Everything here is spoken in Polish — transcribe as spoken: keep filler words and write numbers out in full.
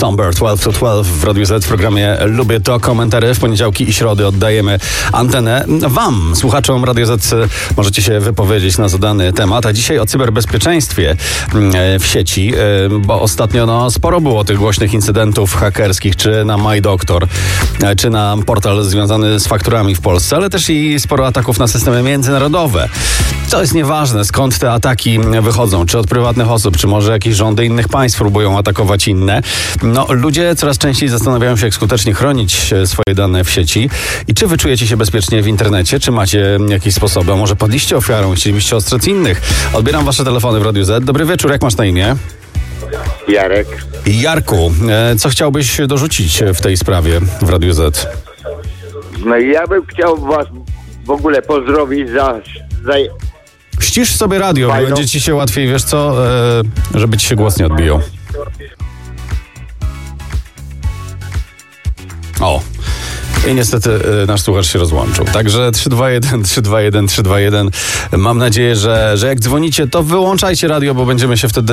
Somber dwanaście to dwanaście w Radiu Z w programie Lubię to. Komentary w poniedziałki i środy oddajemy antenę wam, słuchaczom Radio Z. Możecie się wypowiedzieć na zadany temat, a dzisiaj o cyberbezpieczeństwie w sieci, bo ostatnio no, sporo było tych głośnych incydentów hakerskich, czy na MyDoktor, czy na portal związany z fakturami w Polsce, ale też i sporo ataków na systemy międzynarodowe. To jest nieważne, skąd te ataki wychodzą, czy od prywatnych osób, czy może jakieś rządy innych państw próbują atakować inne. No, ludzie coraz częściej zastanawiają się, jak skutecznie chronić swoje dane w sieci i czy wy czujecie się bezpiecznie w internecie, czy macie jakieś sposoby, a może padliście ofiarą, chcielibyście ostrzec innych. Odbieram wasze telefony w Radiu Z. Dobry wieczór, jak masz na imię? Jarek. Jarku, co chciałbyś dorzucić w tej sprawie w Radiu Z? No i ja bym chciał was w ogóle pozdrowić za... za... Ścisz sobie radio, Fajno. będzie ci się łatwiej, wiesz co, żeby ci się głos nie odbijał. O. I niestety y, nasz słuchacz się rozłączył. Także trzy dwa jeden, trzy dwa jeden, trzy dwa jeden. Mam nadzieję, że, że jak dzwonicie, to wyłączajcie radio, bo będziemy się wtedy